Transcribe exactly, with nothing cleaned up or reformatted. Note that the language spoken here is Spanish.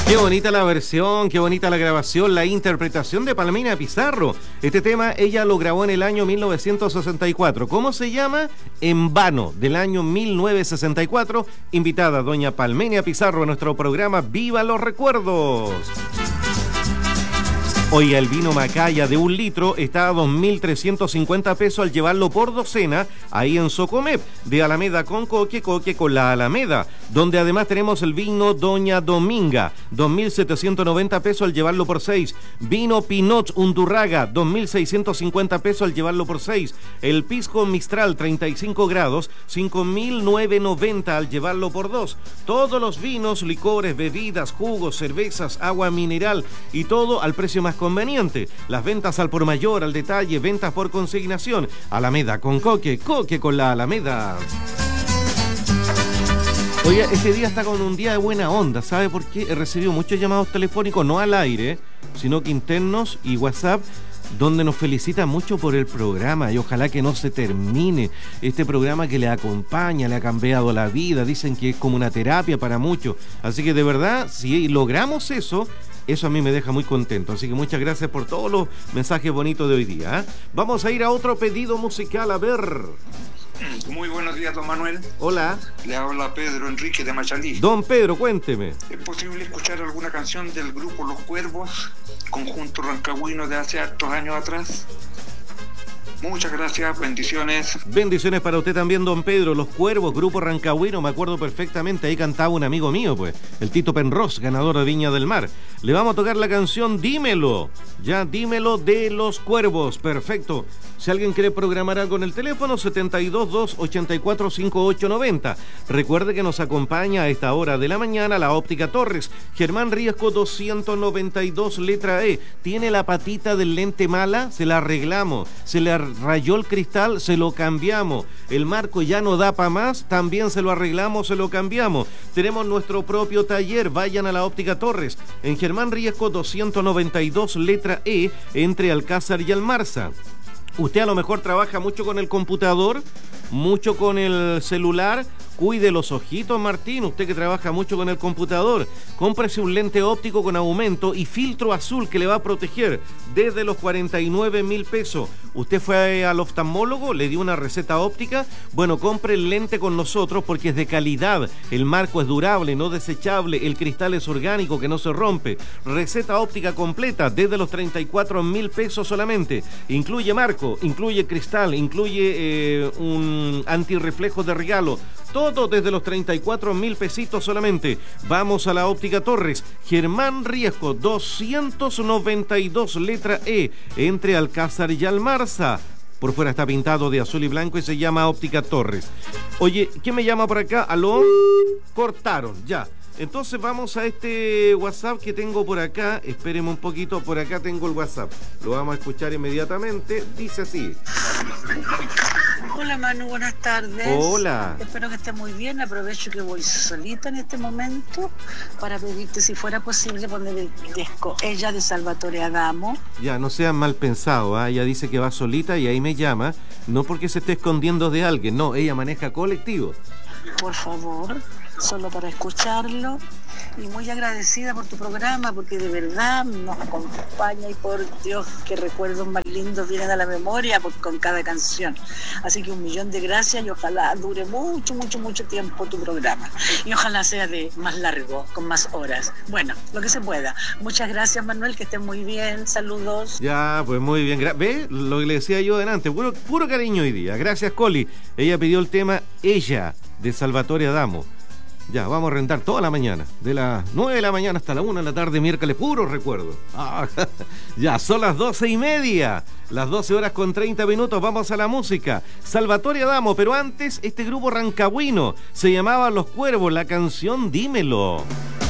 Qué bonita la versión, qué bonita la grabación, la interpretación de Palmenia Pizarro. Este tema ella lo grabó en el año mil novecientos sesenta y cuatro. ¿Cómo se llama? En vano, del año mil novecientos sesenta y cuatro. Invitada doña Palmenia Pizarro a nuestro programa Viva los Recuerdos. Oiga, el vino Macaya de un litro está a dos mil trescientos cincuenta pesos al llevarlo por docena ahí en Socomep, de Alameda con Coque, Coque con la Alameda, donde además tenemos el vino Doña Dominga, dos mil setecientos noventa pesos al llevarlo por seis. Vino Pinot Undurraga, dos mil seiscientos cincuenta pesos al llevarlo por seis. El Pisco Mistral treinta y cinco grados, cinco mil novecientos noventa al llevarlo por dos. Todos los vinos, licores, bebidas, jugos, cervezas, agua mineral y todo al precio más conveniente. Las ventas al por mayor, al detalle, ventas por consignación. Alameda con Coque, Coque con la Alameda. Oye, este día está con un día de buena onda, ¿sabe por qué? He recibido muchos llamados telefónicos, no al aire, sino que internos y WhatsApp, donde nos felicitan mucho por el programa y ojalá que no se termine este programa que le acompaña, le ha cambiado la vida, dicen que es como una terapia para muchos, así que de verdad, si logramos eso, eso a mí me deja muy contento, así que muchas gracias por todos los mensajes bonitos de hoy día, ¿eh? Vamos a ir a otro pedido musical, a ver. Muy buenos días, don Manuel. Hola. Le habla Pedro Enrique de Machalí. Don Pedro, cuénteme. ¿Es posible escuchar alguna canción del grupo Los Cuervos, conjunto rancagüino de hace hartos años atrás? Muchas gracias, bendiciones. Bendiciones para usted también, don Pedro. Los Cuervos, grupo rancagüino, me acuerdo perfectamente, ahí cantaba un amigo mío, pues, el Tito Penrose, ganador de Viña del Mar. Le vamos a tocar la canción Dímelo, ya, Dímelo de Los Cuervos, perfecto. Si alguien quiere programar algo en el teléfono, setenta y dos, dos, ochenta y cuatro, cincuenta y ocho noventa. Recuerde que nos acompaña a esta hora de la mañana la Óptica Torres. Germán Riesco doscientos noventa y dos, letra E. Tiene la patita del lente mala, se la arreglamos. Se le rayó el cristal, se lo cambiamos. El marco ya no da para más, también se lo arreglamos, se lo cambiamos. Tenemos nuestro propio taller, vayan a la Óptica Torres. En Germán Riesco doscientos noventa y dos, letra E, entre Alcázar y Almarza. Usted a lo mejor trabaja mucho con el computador, mucho con el celular. Cuide los ojitos, Martín, usted que trabaja mucho con el computador. Cómprese un lente óptico con aumento y filtro azul que le va a proteger desde los cuarenta y nueve mil pesos. Usted fue al oftalmólogo, le dio una receta óptica. Bueno, compre el lente con nosotros porque es de calidad. El marco es durable, no desechable. El cristal es orgánico, que no se rompe. Receta óptica completa desde los treinta y cuatro mil pesos solamente. Incluye marco, incluye cristal, incluye eh, un antirreflejo de regalo. Todo desde los treinta y cuatro mil pesitos solamente. Vamos a la Óptica Torres. Germán Riesco doscientos noventa y dos, letra E, entre Alcázar y Almarza. Por fuera está pintado de azul y blanco y se llama Óptica Torres. Oye, ¿quién me llama por acá? ¿Aló? Cortaron, ya. Entonces vamos a este WhatsApp que tengo por acá. Espéreme un poquito, por acá tengo el WhatsApp. Lo vamos a escuchar inmediatamente. Dice así. Hola Manu, buenas tardes. Hola. Espero que esté muy bien. Aprovecho que voy solita en este momento para pedirte si fuera posible poner el disco Ella de Salvatore Adamo. Ya, no sean mal pensados, ¿eh? Ella dice que va solita y ahí me llama. No porque se esté escondiendo de alguien, no, ella maneja colectivo. Por favor, solo para escucharlo. Y muy agradecida por tu programa, porque de verdad nos acompaña y por Dios, qué recuerdos más lindos vienen a la memoria por, con cada canción. Así que un millón de gracias y ojalá dure mucho, mucho, mucho tiempo tu programa. Y ojalá sea de más largo, con más horas. Bueno, lo que se pueda. Muchas gracias, Manuel, que estés muy bien. Saludos. Ya, pues muy bien. ¿Ve? Lo que le decía yo delante, puro, puro cariño hoy día. Gracias, Coli. Ella pidió el tema Ella, de Salvatore Adamo. Ya, vamos a rentar toda la mañana, de las nueve de la mañana hasta la una de la tarde, miércoles, puro recuerdo. Ah, ya, son las doce y media, las doce horas con treinta minutos, vamos a la música. Salvatore Adamo, pero antes, este grupo rancagüino, se llamaba Los Cuervos, la canción Dímelo.